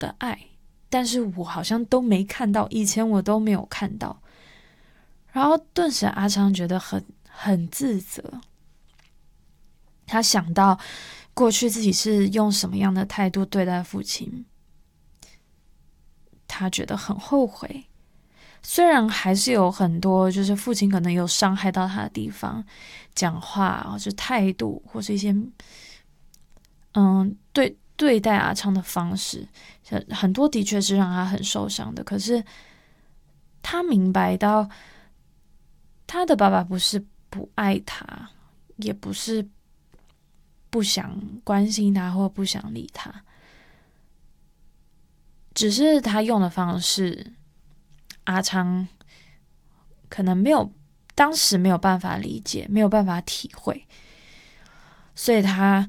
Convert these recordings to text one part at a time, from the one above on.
的爱，但是我好像都没看到，以前我都没有看到。然后顿时阿昌觉得很自责，他想到过去自己是用什么样的态度对待父亲，他觉得很后悔。虽然还是有很多就是父亲可能有伤害到他的地方，讲话或是态度或是一些对待阿昌的方式，很多的确是让他很受伤的。可是他明白到他的爸爸不是不爱他，也不是不想关心他或不想理他，只是他用的方式，阿昌可能当时没有办法理解，没有办法体会，所以他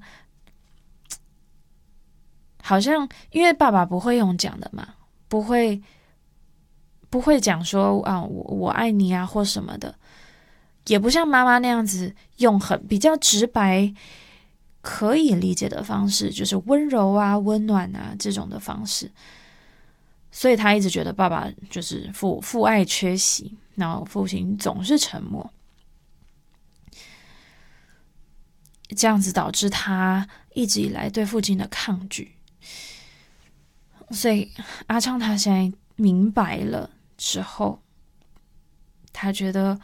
好像因为爸爸不会用讲的嘛，不会讲说啊我爱你啊或什么的，也不像妈妈那样子用比较直白可以理解的方式，就是温柔啊温暖啊这种的方式。所以他一直觉得爸爸就是父爱缺席，然后父亲总是沉默，这样子导致他一直以来对父亲的抗拒。所以阿昌他现在明白了之后，他觉得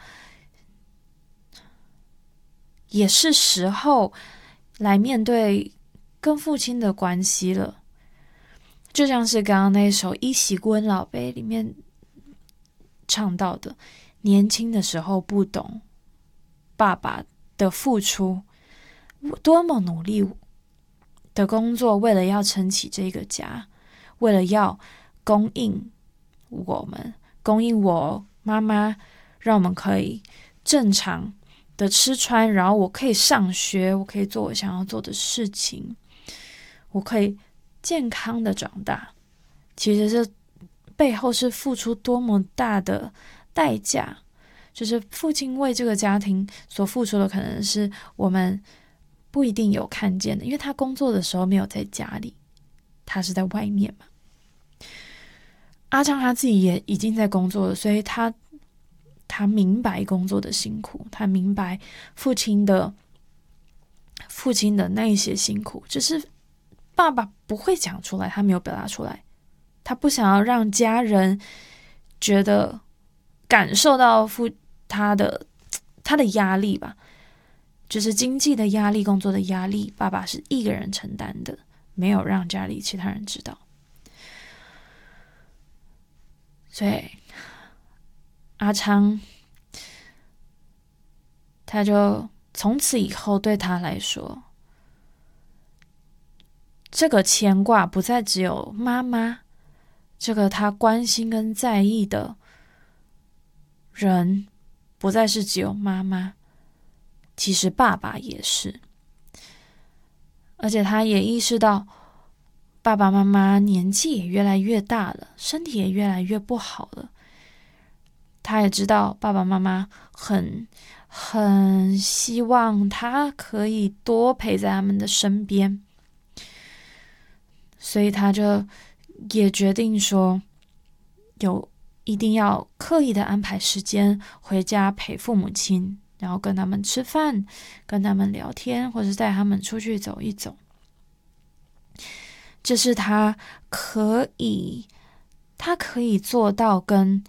也是时候来面对跟父亲的关系了。就像是刚刚那首《依稀孤恩老杯》里面唱到的，年轻的时候不懂爸爸的付出，多么努力的工作，为了要撑起这个家，为了要供应我妈妈，让我们可以正常的吃穿，然后我可以上学，我可以做我想要做的事情，我可以健康的长大。其实这背后是付出多么大的代价，就是父亲为这个家庭所付出的可能是我们不一定有看见的，因为他工作的时候没有在家里，他是在外面嘛。阿昌他自己也已经在工作了，所以他明白工作的辛苦，他明白父亲的那一些辛苦，只是爸爸不会讲出来，他没有表达出来，他不想要让家人觉得感受到他的压力吧，就是经济的压力、工作的压力，爸爸是一个人承担的，没有让家里其他人知道。所以阿昌他就从此以后对他来说，这个牵挂不再只有妈妈，这个他关心跟在意的人不再是只有妈妈，其实爸爸也是。而且他也意识到爸爸妈妈年纪也越来越大了，身体也越来越不好了。他也知道爸爸妈妈很希望他可以多陪在他们的身边，所以他就也决定说，一定要刻意的安排时间回家陪父母亲，然后跟他们吃饭，跟他们聊天，或者带他们出去走一走。这是他可以做到跟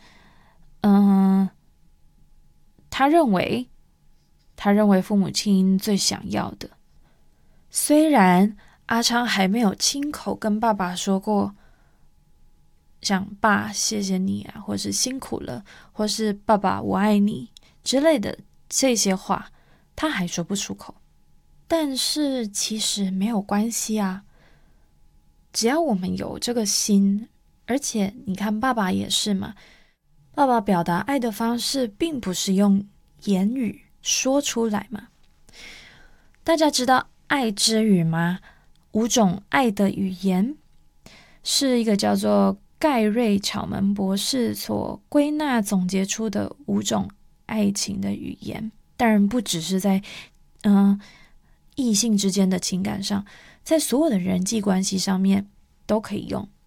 他认为父母亲最想要的。虽然阿昌还没有亲口跟爸爸说过像爸谢谢你啊，或是辛苦了，或是爸爸我爱你之类的这些话，他还说不出口。但是其实没有关系啊，只要我们有这个心，而且你看爸爸也是嘛，爸爸表达爱的方式并不是用言语说出来嘛。大家知道爱之语吗？5种爱的语言是一个叫做盖瑞·巧门博士所归纳总结出的5种爱情的语言。当然不只是在异性之间的情感上，在所有的人际关系上面都可以用。